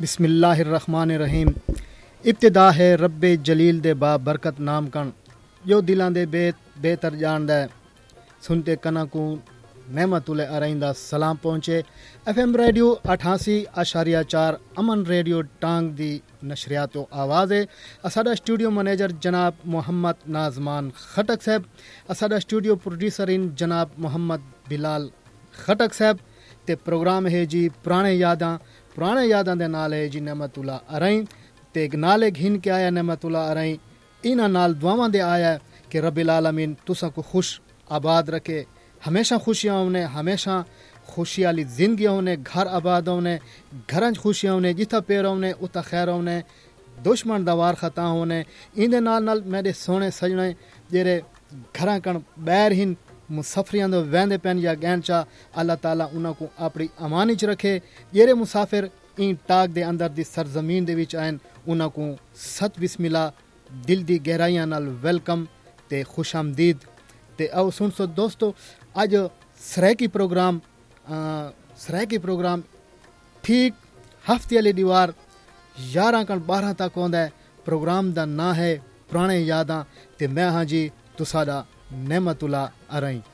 बिस्मिल्लाहिर्रहमानिर्रहीम। इब्तिदा है रब्बे जलील दे बा बरकत नाम कण जो दिलां दे बेहतर जानदा है। सुनते कना को नेमतुल अरइंदा सलाम पहुँचे। FM रेडियो 88.4 अमन रेडियो टांग दी नशरियात आवाज़ है। असाडा स्टूडियो मैनेजर जनाब मोहम्मद नाजमान खटक साहब, असाडा स्टूडियो प्रोड्यूसर इन जनाब मोहम्मद बिलाल खटक साहब। ते प्रोग्राम है जी पुराने यादां दे नाल है जी नेमतुल्ला अरई ते नाले घिन के आया नेमतुल्ला अरई इना नाल दुआवां दे आया कि रब्बिल आलमीन तुसा को खुश आबाद रखे, हमेशा खुशियां होने, हमेशा खुशी वाली जिंदगी होने, घर आबाद होने, घर खुशियां होने, जिथा पेर होने उता खैर होने, दुश्मन दवार खता होने। इंदे नाल मेरे सोने सजने जेरे घरां कण बैर हिन मुसाफरियां दो वहंदे पैन या गैंचा, अल्लाह ताला उन्हां को अपनी अमानी च रखे। जेरे मुसाफिर इन टाक दे अंदर दी सरजमीन दे विच आइन उन्हां को सत बिस्मिल्लाह दिल दी गहराइयां नाल वेलकम ते खुशामदीद। ते आओ सुन सो दोस्तों, अज सराकी प्रोग्राम ठीक हफ्ते वाली दीवार 11 कण 12 तक होंदा है। प्रोग्राम दा ना है पुराने यादां ते मैं हाँ जी तुसादा नेमतुल्ला अरई।